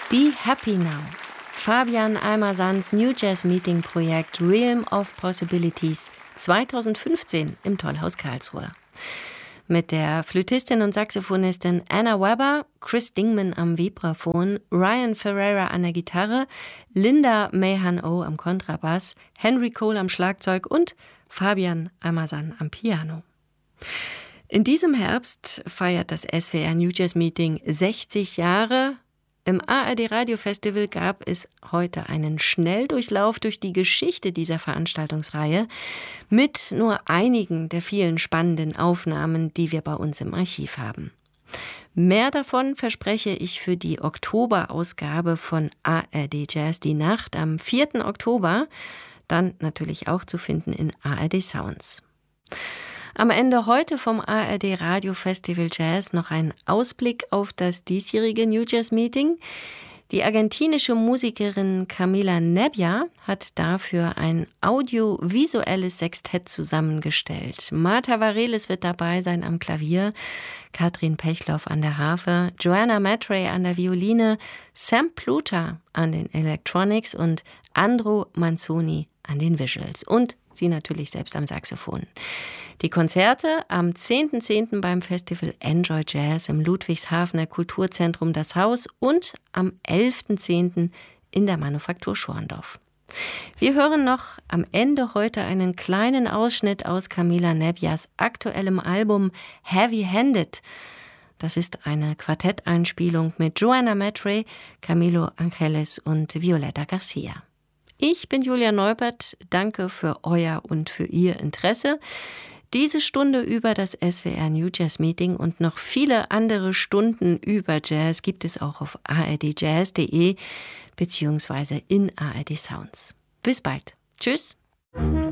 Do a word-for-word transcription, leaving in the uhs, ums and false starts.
Be Happy Now. Fabian Almasans New Jazz Meeting Projekt Realm of Possibilities zweitausendfünfzehn im Tollhaus Karlsruhe. Mit der Flötistin und Saxophonistin Anna Weber, Chris Dingman am Vibraphon, Ryan Ferreira an der Gitarre, Linda Mehan-O am Kontrabass, Henry Cole am Schlagzeug und Fabian Almasan am Piano. In diesem Herbst feiert das S W R New Jazz Meeting sechzig Jahre. Im A R D Radio Festival gab es heute einen Schnelldurchlauf durch die Geschichte dieser Veranstaltungsreihe mit nur einigen der vielen spannenden Aufnahmen, die wir bei uns im Archiv haben. Mehr davon verspreche ich für die Oktoberausgabe von A R D Jazz die Nacht am vierten Oktober, dann natürlich auch zu finden in A R D Sounds. Am Ende heute vom A R D Radio Festival Jazz noch ein Ausblick auf das diesjährige New Jazz Meeting. Die argentinische Musikerin Camila Nebbia hat dafür ein audiovisuelles Sextett zusammengestellt. Marta Vareles wird dabei sein am Klavier, Katrin Pechloff an der Harfe, Joanna Mattray an der Violine, Sam Pluta an den Electronics und Andrew Manzoni an den Visuals und sie natürlich selbst am Saxophon. Die Konzerte am zehnten zehnten beim Festival Enjoy Jazz im Ludwigshafener Kulturzentrum Das Haus und am elften zehnten in der Manufaktur Schorndorf. Wir hören noch am Ende heute einen kleinen Ausschnitt aus Camila Nebbias aktuellem Album Heavy Handed. Das ist eine Quartetteinspielung mit Joanna Mattray, Camilo Angeles und Violetta Garcia. Ich bin Julia Neubert, danke für euer und für Ihr Interesse. Diese Stunde über das S W R New Jazz Meeting und noch viele andere Stunden über Jazz gibt es auch auf a r d jazz punkt d e beziehungsweise in A R D Sounds. Bis bald. Tschüss.